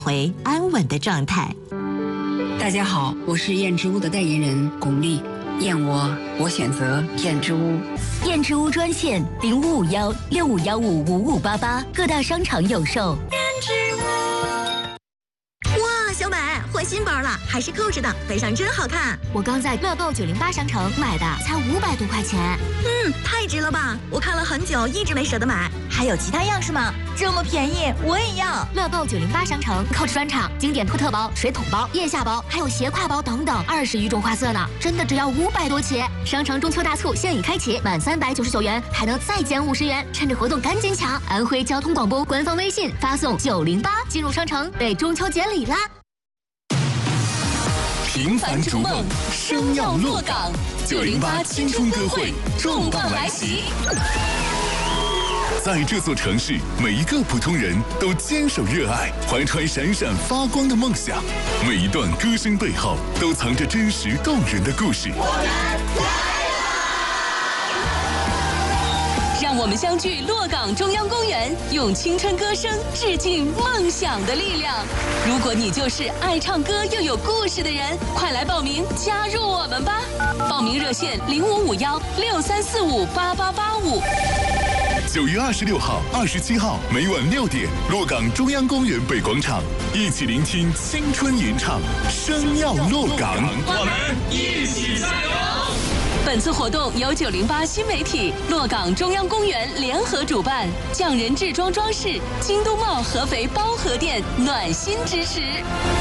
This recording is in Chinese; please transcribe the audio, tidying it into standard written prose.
回安稳的状态。 大家好，我是燕之屋的代言人巩俐，燕我选择燕之屋。 燕之屋专线0551651588，各大商场有售。燕之屋。 哇，小美换新包了，还是扣着的，背上真好看。 我刚在乐购908商城买的，才500多块钱。 太值了吧！我看了很久，一直没舍得买。 还有其他样式吗？这么便宜，我也要！ 乐购908商城扣着专场，经典托特包、水桶包、腋下包，还有斜挎包等等，20余种花色呢，真的只要500多起。商城中秋大促现已开启，满399元还能再减50元，趁着活动赶紧抢！安徽交通广播官方微信发送908进入商城，被中秋节礼啦！ 平凡逐梦，生要落岗。908青春歌会重磅来袭！在这座城市，每一个普通人都坚守热爱，怀揣闪闪发光的梦想。每一段歌声背后，都藏着真实动人的故事。 让我们相聚洛岗中央公园，用青春歌声致敬梦想的力量。如果你就是爱唱歌又有故事的人，快来报名加入我们吧！报名热线055163458885。 9月26号、27号每晚6点，洛岗中央公园北广场，一起聆听青春吟唱，生要洛岗， 我们一起加油！ 本次活动由908新媒体、洛岗中央公园联合主办，匠人制装装饰、京都茂合肥包河店暖心支持。